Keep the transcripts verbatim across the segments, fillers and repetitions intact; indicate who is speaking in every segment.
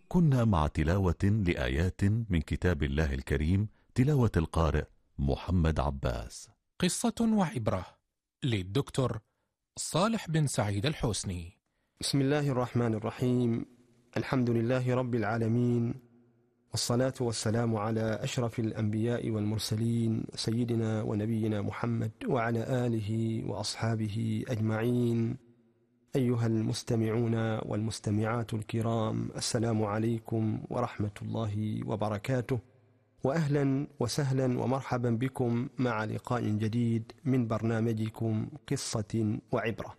Speaker 1: كنا مع تلاوة لآيات من كتاب الله الكريم، تلاوة القارئ محمد عباس.
Speaker 2: قصة وعبرة للدكتور صالح بن سعيد الحسني.
Speaker 3: بسم الله الرحمن الرحيم. الحمد لله رب العالمين، والصلاة والسلام على أشرف الأنبياء والمرسلين، سيدنا ونبينا محمد وعلى آله وأصحابه أجمعين. أيها المستمعون والمستمعات الكرام، السلام عليكم ورحمة الله وبركاته، وأهلا وسهلا ومرحبا بكم مع لقاء جديد من برنامجكم قصة وعبرة.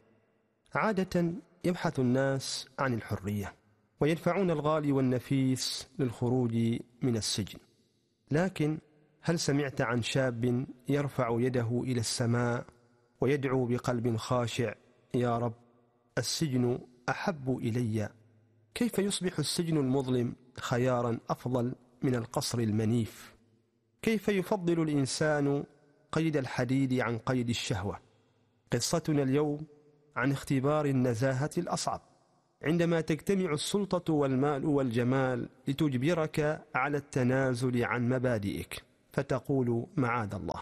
Speaker 3: عادة يبحث الناس عن الحرية ويدفعون الغالي والنفيس للخروج من السجن، لكن هل سمعت عن شاب يرفع يده إلى السماء ويدعو بقلب خاشع: يا رب، السجن أحب إلي؟ كيف يصبح السجن المظلم خيارا أفضل من القصر المنيف؟ كيف يفضل الإنسان قيد الحديد عن قيد الشهوة؟ قصتنا اليوم عن اختبار النزاهة الأصعب، عندما تجتمع السلطة والمال والجمال لتجبرك على التنازل عن مبادئك، فتقول معاذ الله.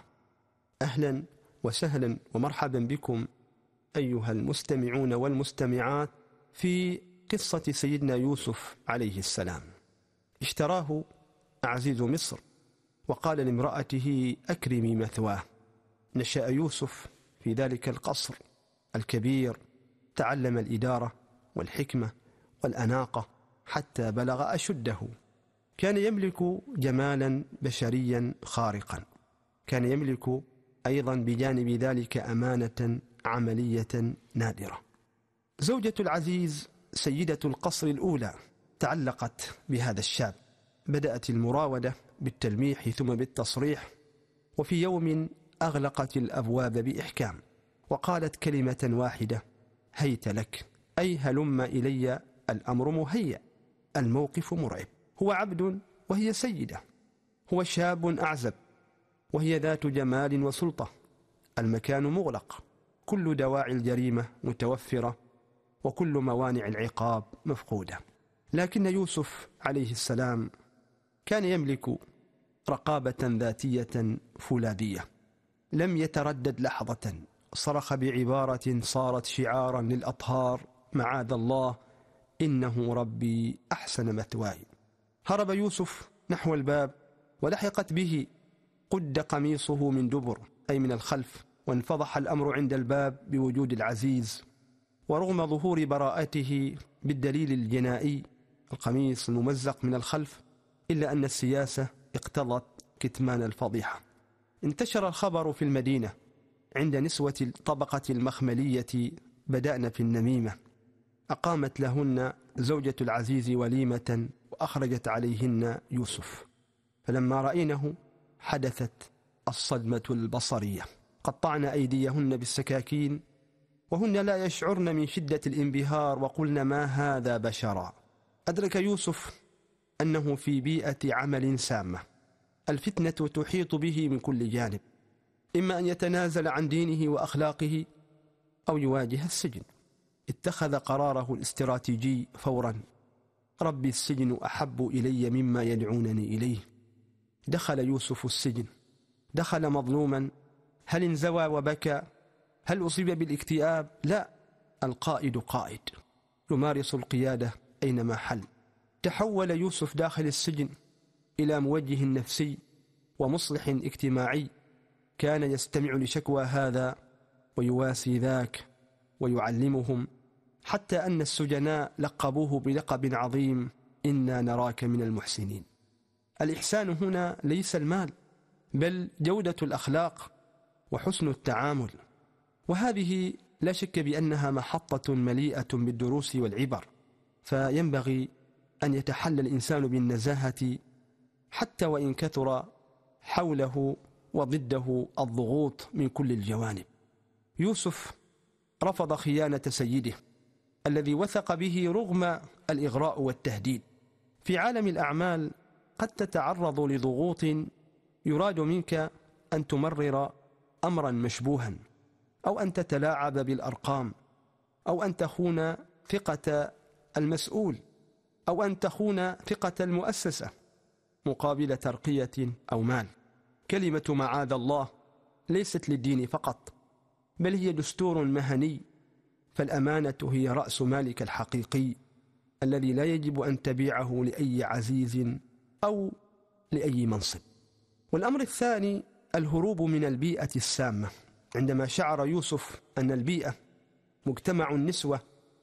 Speaker 3: أهلا وسهلا ومرحبا بكم أيها المستمعون والمستمعات في قصة سيدنا يوسف عليه السلام. اشتراه عزيز مصر وقال لامرأته: أكرمي مثواه. نشأ يوسف في ذلك القصر الكبير، تعلم الإدارة والحكمة والأناقة حتى بلغ أشده. كان يملك جمالا بشريا خارقا، كان يملك أيضا بجانب ذلك أمانة عملية نادرة. زوجة العزيز سيدة القصر الأولى تعلقت بهذا الشاب، بدأت المراودة بالتلميح ثم بالتصريح، وفي يوم أغلقت الأبواب بإحكام وقالت كلمة واحدة: هيت لك، أي هلم إلي، الأمر مهيأ، الموقف مرعب. هو عبد وهي سيدة، هو شاب أعزب وهي ذات جمال وسلطة، المكان مغلق، كل دواعي الجريمة متوفرة وكل موانع العقاب مفقودة. لكن يوسف عليه السلام كان يملك رقابة ذاتية فولاذية، لم يتردد لحظة، صرخ بعبارة صارت شعارا للأطهار: معاذ الله، إنه ربي أحسن مثواي. هرب يوسف نحو الباب ولحقت به قد قميصه من دبر، أي من الخلف، وانفضح الأمر عند الباب بوجود العزيز. ورغم ظهور براءته بالدليل الجنائي، القميص الممزق من الخلف، إلا أن السياسة اقتضت كتمان الفضيحة. انتشر الخبر في المدينة عند نسوة الطبقة المخملية، بدأن في النميمة. أقامت لهن زوجة العزيز وليمة وأخرجت عليهن يوسف، فلما رأينه حدثت الصدمة البصرية، قطعن أيديهن بالسكاكين وهن لا يشعرن من شدة الانبهار، وقلن: ما هذا بشرا. أدرك يوسف أنه في بيئة عمل سامة، الفتنة تحيط به من كل جانب، إما أن يتنازل عن دينه وأخلاقه أو يواجه السجن. اتخذ قراره الاستراتيجي فورا: ربي، السجن أحب إلي مما يدعونني إليه. دخل يوسف السجن، دخل مظلوما. هل انزوى وبكى؟ هل أصيب بالاكتئاب؟ لا، القائد قائد يمارس القيادة أينما حل. تحول يوسف داخل السجن إلى موجه نفسي ومصلح اجتماعي، كان يستمع لشكوى هذا ويواسي ذاك ويعلمهم، حتى أن السجناء لقبوه بلقب عظيم: إنا نراك من المحسنين. الإحسان هنا ليس المال، بل جودة الأخلاق وحسن التعامل، وهذه لا شك بأنها محطة مليئة بالدروس والعبر. فينبغي أن يتحلى الإنسان بالنزاهة حتى وإن كثر حوله وضده الضغوط من كل الجوانب. يوسف رفض خيانة سيده الذي وثق به رغم الإغراء والتهديد. في عالم الأعمال قد تتعرض لضغوط يراد منك أن تمرر أمرا مشبوها، أو أن تتلاعب بالأرقام، أو أن تخون ثقة المسؤول. أو أن تخون ثقة المؤسسة مقابل ترقية أو مال. كلمة معاذ الله ليست للدين فقط، بل هي دستور مهني، فالأمانة هي رأس مالك الحقيقي الذي لا يجب أن تبيعه لأي عزيز أو لأي منصب. والأمر الثاني الهروب من البيئة السامة. عندما شعر يوسف أن البيئة مجتمع النسوة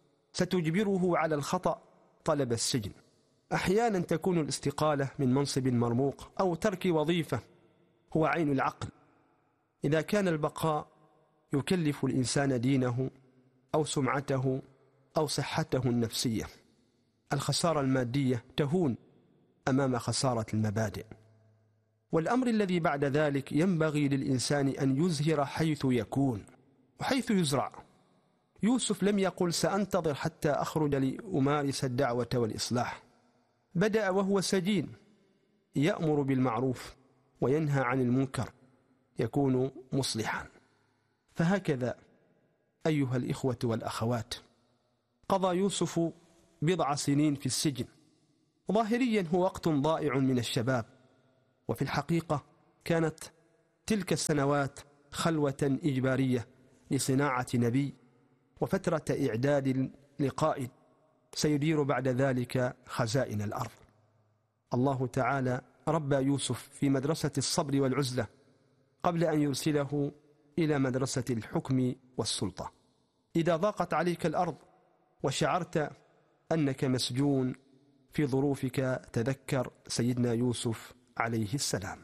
Speaker 3: ستجبره على الخطأ طلب السجن. أحيانا تكون الاستقالة من منصب مرموق أو ترك وظيفة هو عين العقل. إذا كان البقاء يكلف الإنسان دينه أو سمعته أو صحته النفسية، الخسارة المادية تهون أمام خسارة المبادئ. والأمر الذي بعد ذلك ينبغي للإنسان أن يزهر حيث يكون وحيث يزرع. يوسف لم يقل سأنتظر حتى أخرج لأمارس الدعوة والإصلاح، بدأ وهو سجين يأمر بالمعروف وينهى عن المنكر، يكون مصلحا. فهكذا أيها الإخوة والأخوات، قضى يوسف بضع سنين في السجن. ظاهريا هو وقت ضائع من الشباب، وفي الحقيقة كانت تلك السنوات خلوة إجبارية لصناعة نبي وفترة إعداد لقائد سيدير بعد ذلك خزائن الأرض. الله تعالى ربى يوسف في مدرسة الصبر والعزلة قبل أن يرسله إلى مدرسة الحكم والسلطة. إذا ضاقت عليك الأرض وشعرت أنك مسجون في ظروفك، تذكر سيدنا يوسف عليه السلام.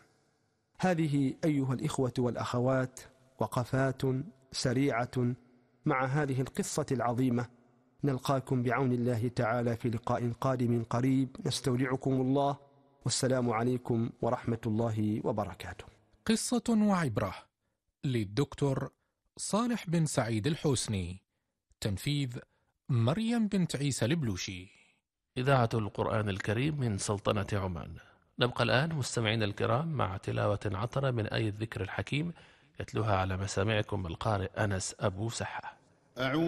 Speaker 3: هذه أيها الإخوة والأخوات وقفات سريعة مع هذه القصة العظيمة. نلقاكم بعون الله تعالى في لقاء قادم قريب. نستودعكم الله، والسلام عليكم ورحمة الله وبركاته.
Speaker 2: قصة وعبرة للدكتور صالح بن سعيد الحوسني، تنفيذ مريم بنت عيسى البلوشي.
Speaker 4: إذاعة القرآن الكريم من سلطنة عمان. نبقى الآن مستمعين الكرام مع تلاوة عطرة من آية الذكر الحكيم، يتلوها على مسامعكم القارئ أنس أبو سحة.